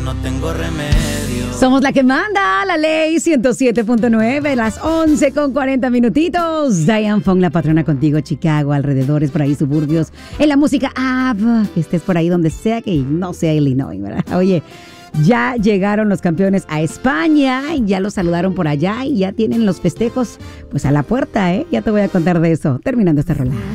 No tengo remedio. Somos la que manda, la ley 107.9, las 11:40 minutitos. Diane Fong, la patrona contigo, Chicago, alrededores, por ahí, suburbios, en la música app, que estés por ahí donde sea, que no sea Illinois, ¿verdad? Oye, ya llegaron los campeones a España, y ya los saludaron por allá y ya tienen los festejos pues a la puerta, ¿eh? Ya te voy a contar de eso, terminando esta rola.